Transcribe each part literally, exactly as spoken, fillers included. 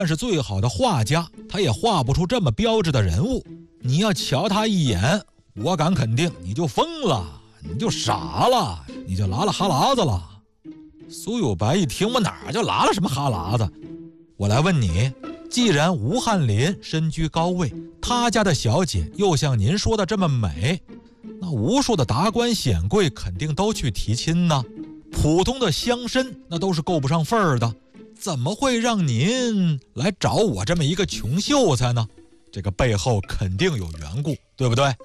但是最好的画家，他也画不出这么标致的人物。你要瞧他一眼，我敢肯定你就疯了，你就傻了，你就拉了哈喇子了。苏有白一听，我哪儿就拉了什么哈喇子？我来问你，既然吴翰林身居高位，他家的小姐又像您说的这么美，那无数的达官显贵肯定都去提亲呢。普通的乡绅那都是够不上份儿的，怎么会让您来找我这么一个穷秀才呢？这个背后肯定有缘故，对不对？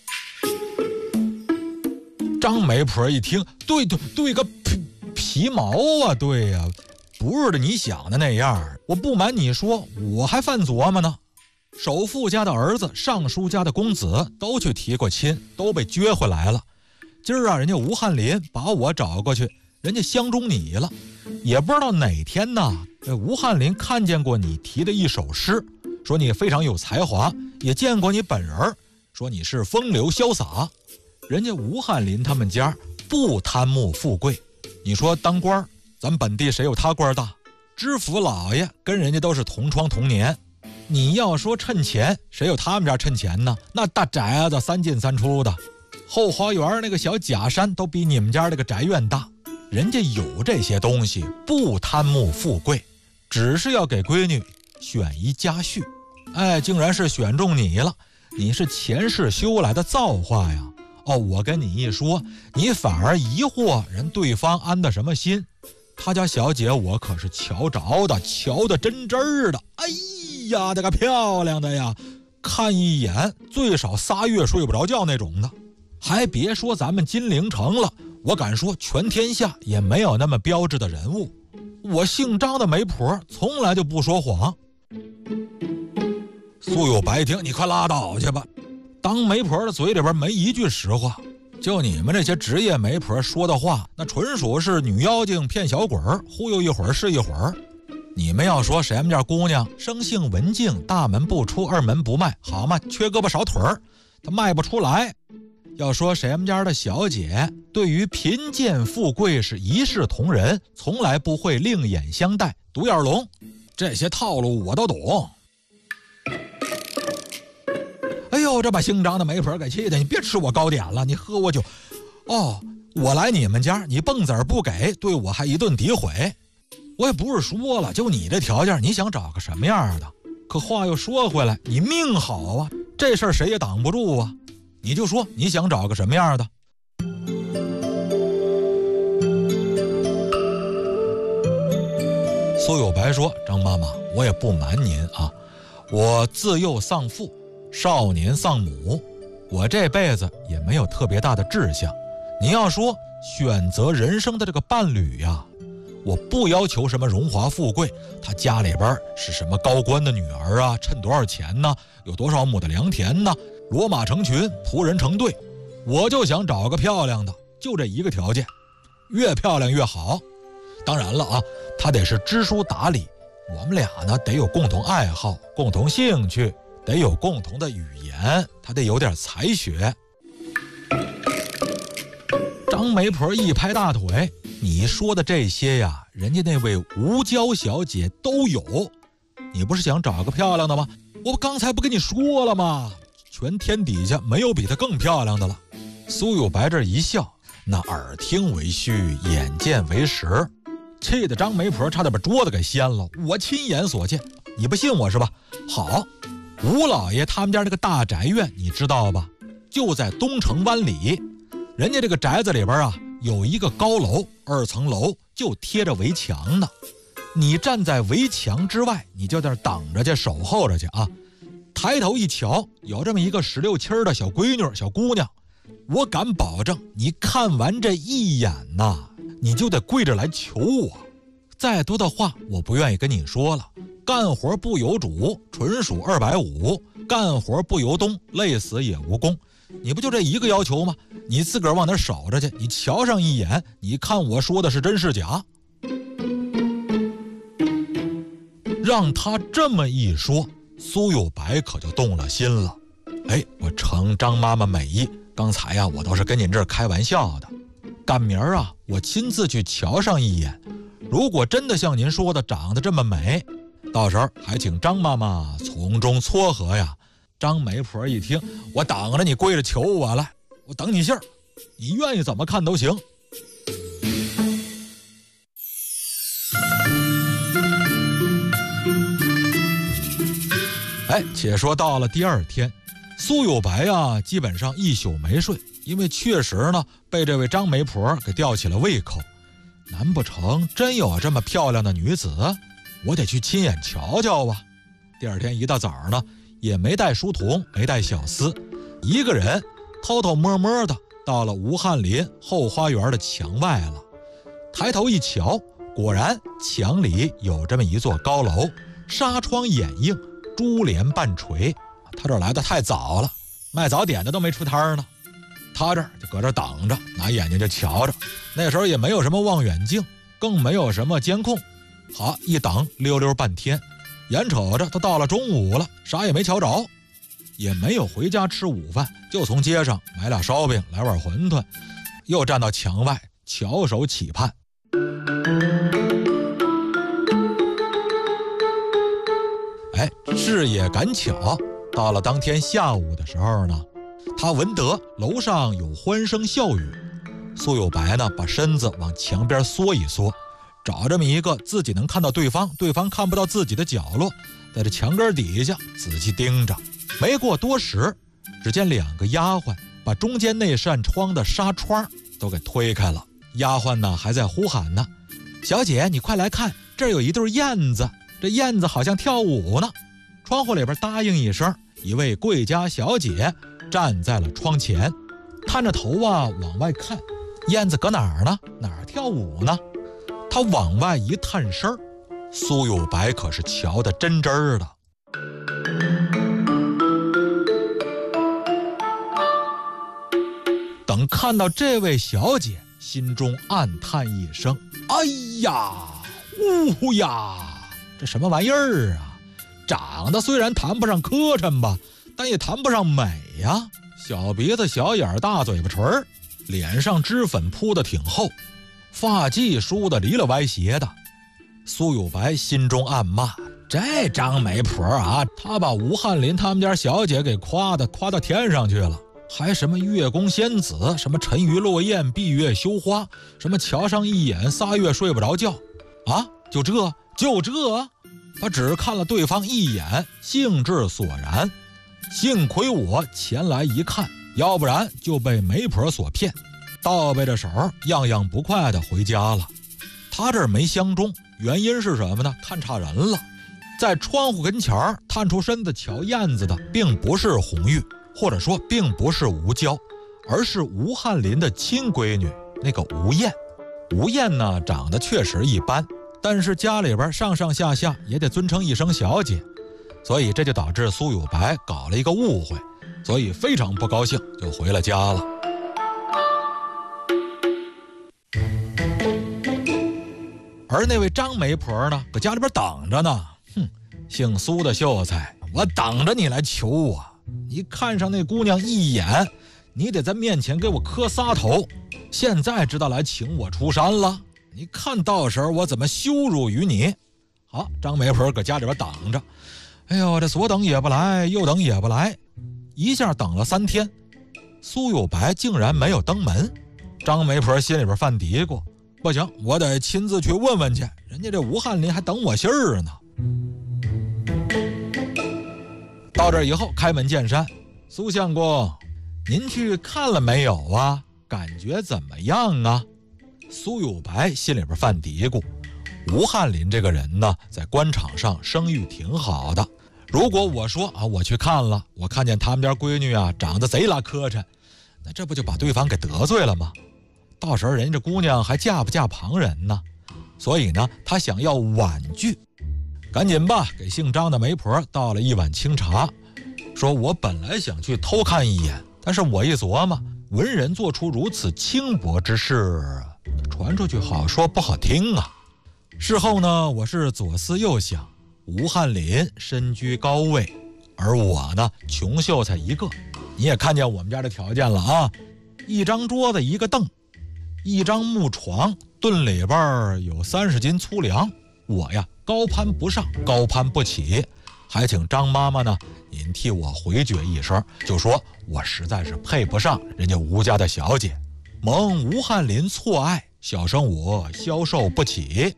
张媒婆一听，对对对个皮皮毛啊，对呀、啊，不是的你想的那样。我不瞒你说，我还犯琢磨呢。首富家的儿子，尚书家的公子都去提过亲，都被撅回来了。今儿啊，人家吴翰林把我找过去，人家相中你了。也不知道哪天呢，这吴翰林看见过你提的一首诗，说你非常有才华，也见过你本人，说你是风流潇洒。人家吴翰林他们家不贪慕富贵，你说当官，咱本地谁有他官大？知府老爷跟人家都是同窗同年。你要说趁钱，谁有他们家趁钱呢？那大宅子三进三出的，后花园那个小假山都比你们家这个宅院大。人家有这些东西，不贪慕富贵，只是要给闺女选一家婿。哎，竟然是选中你了，你是前世修来的造化呀！哦，我跟你一说，你反而疑惑人对方安的什么心。他家小姐我可是瞧着的，瞧得真真儿的。哎呀，这个漂亮的呀，看一眼最少仨月睡不着觉那种的。还别说咱们金陵城了，我敢说全天下也没有那么标致的人物。我姓张的媒婆从来就不说谎。苏有白听，你快拉倒去吧，当媒婆的嘴里边没一句实话。就你们这些职业媒婆说的话，那纯属是女妖精骗小鬼儿，忽悠一会儿是一会儿。你们要说谁们家姑娘生性文静，大门不出二门不迈，好嘛，缺胳膊少腿儿，她迈不出来。要说谁们家的小姐对于贫贱富贵是一视同仁，从来不会另眼相待，独眼龙，这些套路我都懂。哎呦，这把姓张的媒婆给气的，你别吃我糕点了，你喝我酒。哦，我来你们家，你蹦子儿不给，对我还一顿诋毁。我也不是说了，就你这条件，你想找个什么样的？可话又说回来，你命好啊，这事儿谁也挡不住啊。你就说你想找个什么样的？苏有白说：“张妈妈，我也不瞒您啊，我自幼丧父，少年丧母，我这辈子也没有特别大的志向。你要说选择人生的这个伴侣呀，我不要求什么荣华富贵，他家里边是什么高官的女儿啊，趁多少钱呢？有多少亩的良田呢？骡马成群，仆人成对，我就想找个漂亮的，就这一个条件，越漂亮越好。当然了啊，他得是知书达理，我们俩呢得有共同爱好、共同兴趣，得有共同的语言，他得有点才学。”张媒婆一拍大腿：“你说的这些呀，人家那位吴娇小姐都有。你不是想找个漂亮的吗？我刚才不跟你说了吗？全天底下没有比她更漂亮的了。”苏有白这一笑，那耳听为虚，眼见为实，气得张媒婆差点把桌子给掀了。我亲眼所见，你不信我是吧？好，吴老爷他们家这个大宅院你知道吧？就在东城湾里。人家这个宅子里边啊，有一个高楼，二层楼就贴着围墙呢。你站在围墙之外，你就在那等着去，守候着去啊。抬头一瞧，有这么一个十六七的小闺女、小姑娘，我敢保证，你看完这一眼呐，你就得跪着来求我。再多的话，我不愿意跟你说了。干活不由主，纯属二百五；干活不由东，累死也无功。你不就这一个要求吗？你自个儿往那守着去，你瞧上一眼，你看我说的是真是假。让他这么一说，苏有白可就动了心了。哎，我承张妈妈美意，刚才呀、啊，我都是跟您这儿开玩笑的。赶明儿啊，我亲自去瞧上一眼，如果真的像您说的长得这么美， 到时候还请张妈妈从中撮合呀。张媒婆一听，我等着你跪着求我来，我等你信儿，你愿意怎么看都行。哎，且说到了第二天，苏有白呀，基本上一宿没睡，因为确实呢被这位张媒婆给吊起了胃口。难不成真有这么漂亮的女子？我得去亲眼瞧瞧啊！第二天一大早呢，也没带书童，没带小厮，一个人偷偷摸摸的到了吴翰林后花园的墙外了。抬头一瞧，果然墙里有这么一座高楼，纱窗掩映，珠帘半垂。他这来的太早了，卖早点的都没出摊呢。他这儿就搁这等着，拿眼睛就瞧着。那时候也没有什么望远镜，更没有什么监控。好，一等溜溜半天，眼瞅着都到了中午了，啥也没瞧着，也没有回家吃午饭，就从街上买俩烧饼，来碗馄饨，又站到墙外翘首企盼。哎，是也赶巧，到了当天下午的时候呢，他闻得楼上有欢声笑语。苏有白呢，把身子往墙边缩一缩，找这么一个自己能看到对方，对方看不到自己的角落，在这墙根底下仔细盯着。没过多时，只见两个丫鬟把中间那扇窗的纱窗都给推开了。丫鬟呢还在呼喊呢：“小姐，你快来看，这儿有一对燕子，这燕子好像跳舞呢。”窗户里边答应一声，一位贵家小姐站在了窗前，探着头啊往外看，燕子搁哪儿呢？哪儿跳舞呢？他往外一探身，苏有白可是瞧得真真儿的。等看到这位小姐，心中暗叹一声：“哎呀，呜呀，这什么玩意儿啊！长得虽然谈不上磕碜吧，但也谈不上美呀。小鼻子、小眼、大嘴巴唇，脸上脂粉铺得挺厚，发髻梳得离了歪斜的。”苏有白心中暗骂：这张媒婆啊，她把吴翰林他们家小姐给夸的夸到天上去了，还什么月宫仙子，什么沉鱼落雁，闭月羞花，什么瞧上一眼仨月睡不着觉啊！就这就这，他只看了对方一眼，兴致索然。幸亏我前来一看，要不然就被媒婆所骗，倒背着手样样不快的回家了。他这儿没相中，原因是什么呢？看差人了。在窗户跟前儿探出身子瞧燕子的，并不是红玉，或者说并不是吴娇，而是吴翰林的亲闺女，那个吴燕。吴燕呢，长得确实一般，但是家里边上上下下也得尊称一声小姐，所以这就导致苏有白搞了一个误会，所以非常不高兴，就回了家了。而那位张媒婆呢，搁家里边等着呢。哼，姓苏的秀才，我等着你来求我。你看上那姑娘一眼，你得在面前给我磕仨头。现在知道来请我出山了，你看到时候我怎么羞辱于你。好，张媒婆搁家里边等着。哎呦，这左等也不来，右等也不来，一下等了三天，苏有白竟然没有登门。张媒婆心里边犯嘀咕，不行，我得亲自去问问去，人家这吴翰林还等我信儿呢。到这以后开门见山：苏相公，您去看了没有啊？感觉怎么样啊？苏有白心里边犯嘀咕，吴翰林这个人呢，在官场上声誉挺好的。如果我说啊，我去看了，我看见他们家闺女啊长得贼拉磕碜，那这不就把对方给得罪了吗？到时候人家这姑娘还嫁不嫁旁人呢？所以呢，他想要婉拒，赶紧吧，给姓张的媒婆倒了一碗清茶，说我本来想去偷看一眼，但是我一琢磨，文人做出如此轻薄之事，传出去好说不好听啊。事后呢，我是左思右想，吴翰林身居高位，而我呢穷秀才一个，你也看见我们家的条件了啊，一张桌子，一个凳，一张木床，炖里边有三十斤粗粮， 我呀高攀不上，高攀不起，还请张妈妈呢，您替我回绝一声，就说我实在是配不上人家吴家的小姐，蒙吴翰林错爱，小生我消受不起。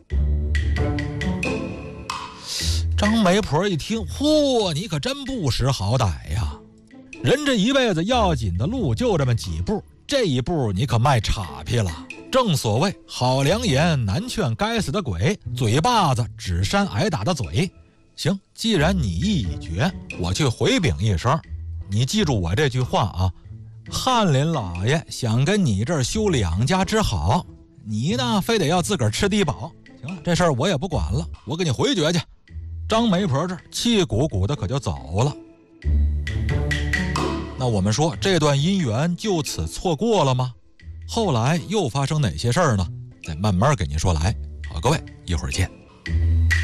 张媒婆一听，嚯，你可真不识好歹呀！人这一辈子要紧的路就这么几步，这一步你可迈岔劈了。正所谓好良言难劝该死的鬼，嘴巴子只扇挨打的嘴。行，既然你意已决，我去回禀一声，你记住我这句话啊，翰林老爷想跟你这儿修两家之好，你呢非得要自个儿吃低保。行了，这事儿我也不管了，我给你回绝去。张媒婆这气鼓鼓的可就走了。那我们说这段姻缘就此错过了吗？后来又发生哪些事儿呢？再慢慢给您说来。好，各位，一会儿见。